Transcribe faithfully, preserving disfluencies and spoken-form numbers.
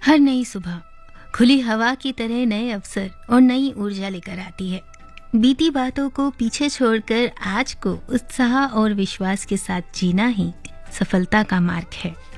हर नई सुबह खुली हवा की तरह नए अवसर और नई ऊर्जा लेकर आती है। बीती बातों को पीछे छोड़कर आज को उत्साह और विश्वास के साथ जीना ही सफलता का मार्ग है।